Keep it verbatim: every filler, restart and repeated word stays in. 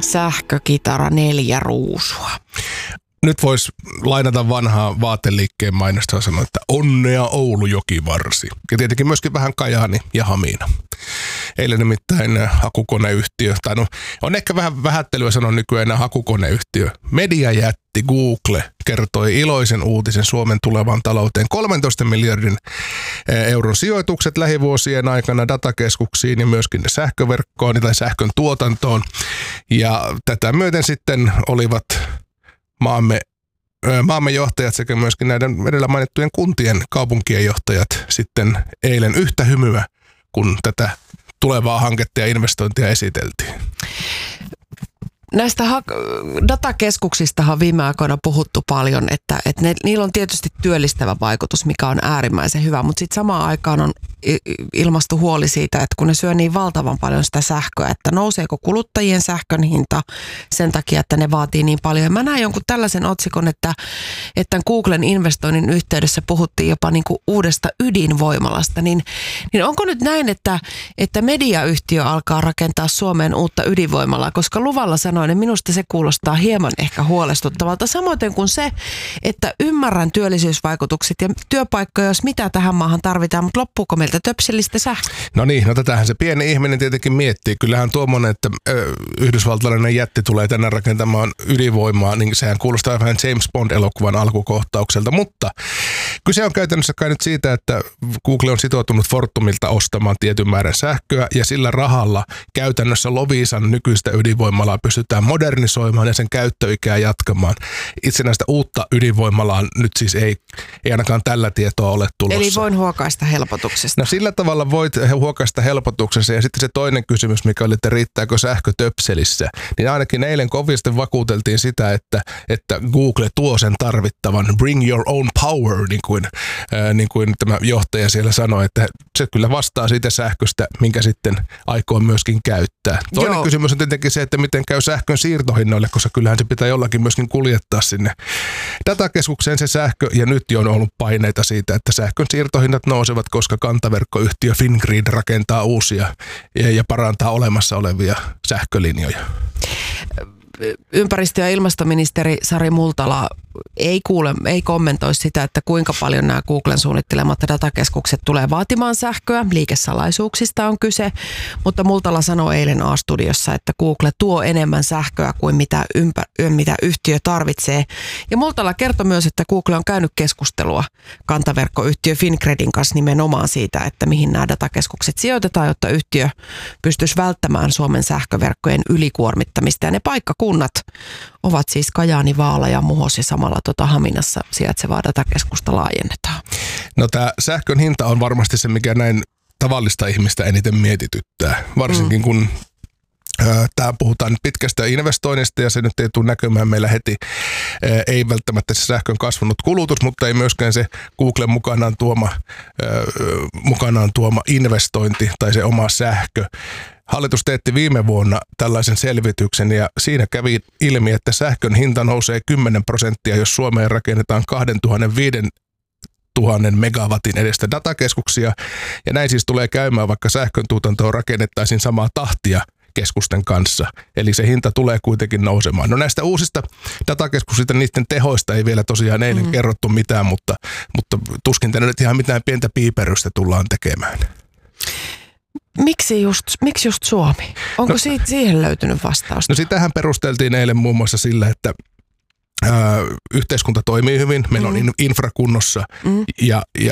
sähkökitara neljä ruusua. Nyt voisi lainata vanhaa vaateliikkeen mainosta ja sanoa, että onnea Oulu jokivarsi. Ja tietenkin myöskin vähän Kajaani ja Hamina. Eilen nimittäin hakukoneyhtiö, tai no on ehkä vähän vähättelyä sanoa nykyään hakukoneyhtiö. Mediajätti Google kertoi iloisen uutisen Suomen tulevaan talouteen. kolmentoista miljardin euron sijoitukset lähivuosien aikana datakeskuksiin ja myöskin sähköverkkoon tai sähkön tuotantoon. Ja tätä myöten sitten olivat maamme, maamme johtajat sekä myöskin näiden edellä mainittujen kuntien kaupunkien johtajat sitten eilen yhtä hymyä, kun tätä tulevaa hanketta ja investointia esiteltiin. Näistä ha- datakeskuksistahan on viime aikoina puhuttu paljon, että, että ne, niillä on tietysti työllistävä vaikutus, mikä on äärimmäisen hyvä, mutta sitten samaan aikaan on ilmastu huoli siitä, että kun ne syö niin valtavan paljon sitä sähköä, että nouseeko kuluttajien sähkön hinta sen takia, että ne vaatii niin paljon. Ja mä näin jonkun tällaisen otsikon, että, että Googlen investoinnin yhteydessä puhuttiin jopa niin kuin uudesta ydinvoimalasta, niin, niin onko nyt näin, että, että mediayhtiö alkaa rakentaa Suomeen uutta ydinvoimalaa, koska luvalla sanoin, että minusta se kuulostaa hieman ehkä huolestuttavalta, samoin kuin se, että ymmärrän työllisyysvaikutukset ja työpaikkoja, jos mitä tähän maahan tarvitaan, mutta loppuuko meiltä töpselistä sähköä? No niin, no tätähän se pieni ihminen tietenkin miettii. Kyllähän tuommoinen, että ö, yhdysvaltalainen jätti tulee tänne rakentamaan ydinvoimaa, niin sehän kuulostaa vähän James Bond-elokuvan alkukohtaukselta, mutta kyse on käytännössä kai nyt siitä, että Google on sitoutunut Fortumilta ostamaan tietyn määrän sähköä ja sillä rahalla käytännössä Loviisan nykyistä ydinvoimalaa pystytään modernisoimaan ja sen käyttöikää jatkamaan. Itsenäistä uutta ydinvoimalaa nyt siis ei, ei ainakaan tällä tietoa ole tulossa. Eli voin huokaista helpotuksesta. No sillä tavalla voit huokaista helpotuksessa ja sitten se toinen kysymys, mikä oli, että riittääkö sähkö töpselissä, niin ainakin eilen kovasti vakuuteltiin sitä, että, että Google tuo sen tarvittavan bring your own power, niin kuin, ää, niin kuin tämä johtaja siellä sanoi, että se kyllä vastaa siitä sähköstä, minkä sitten aikoo myöskin käyttää. Toinen Joo. kysymys on tietenkin se, että miten käy sähkön siirtohinnoille, koska kyllähän se pitää jollakin myöskin kuljettaa sinne datakeskukseen se sähkö, ja nyt jo on ollut paineita siitä, että sähkön siirtohinnat nousevat, koska kantaverkkoyhtiö Fingrid rakentaa uusia ja, ja parantaa olemassa olevia sähkölinjoja. Ympäristö- ja ilmastoministeri Sari Multala ei kuule, ei kommentoi sitä, että kuinka paljon nämä Googlen suunnittelemat datakeskukset tulee vaatimaan sähköä. Liikesalaisuuksista on kyse, mutta Multala sanoi eilen A-studiossa, että Google tuo enemmän sähköä kuin mitä, ympä, mitä yhtiö tarvitsee. Ja Multala kertoi myös, että Google on käynyt keskustelua kantaverkkoyhtiö Fingridin kanssa nimenomaan siitä, että mihin nämä datakeskukset sijoitetaan, jotta yhtiö pystyisi välttämään Suomen sähköverkkojen ylikuormittamista. Ja ne paikkakunnat ovat siis Kajaani, Vaala ja Muhos ja samalla tuota Haminassa sijaitsevaa datakeskusta laajennetaan. No tämä sähkön hinta on varmasti se, mikä näin tavallista ihmistä eniten mietityttää, varsinkin mm. kun Tämä puhutaan pitkästä investoinnista ja se nyt ei tule näkymään meillä heti. Ei välttämättä se sähkön kasvanut kulutus, mutta ei myöskään se Googlen mukanaan tuoma, mukanaan tuoma investointi tai se oma sähkö. Hallitus teetti viime vuonna tällaisen selvityksen ja siinä kävi ilmi, että sähkön hinta nousee kymmenen prosenttia, jos Suomeen rakennetaan kaksituhatta megawatin edestä datakeskuksia. Ja näin siis tulee käymään, vaikka sähkön tuotantoon rakennettaisiin samaa tahtia keskusten kanssa. Eli se hinta tulee kuitenkin nousemaan. No näistä uusista datakeskuksista, niiden tehoista ei vielä tosiaan eilen mm. kerrottu mitään, mutta, mutta tuskin tänne nyt ihan mitään pientä piiperystä tullaan tekemään. Miksi just, miksi just Suomi? Onko no, siitä, siihen löytynyt vastausta? No sitähän perusteltiin eilen muun muassa sillä, että Ö, yhteiskunta toimii hyvin, meillä mm. on infra kunnossa mm. ja, ja